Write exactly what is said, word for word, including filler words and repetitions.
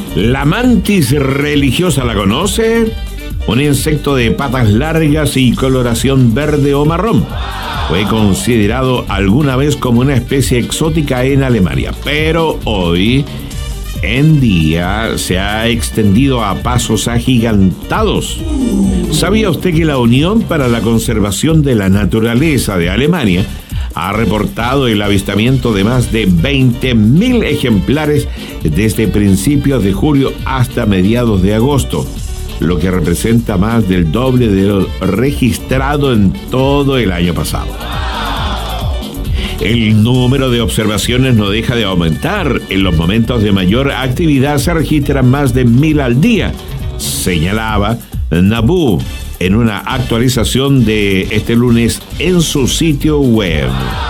La mantis religiosa, ¿la conoce? Un insecto de patas largas y coloración verde o marrón. Fue considerado alguna vez como una especie exótica en Alemania, pero hoy en día se ha extendido a pasos agigantados. ¿Sabía usted que la Unión para la Conservación de la Naturaleza de Alemania ha reportado el avistamiento de más de veinte mil ejemplares desde principios de julio hasta mediados de agosto, lo que representa más del doble de lo registrado en todo el año pasado? El número de observaciones no deja de aumentar. En los momentos de mayor actividad se registran más de mil al día, señalaba Nabu en una actualización de este lunes en su sitio web.